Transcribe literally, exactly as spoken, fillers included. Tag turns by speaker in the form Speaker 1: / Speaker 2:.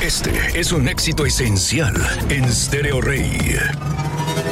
Speaker 1: Este es un éxito esencial en Stereo Rey.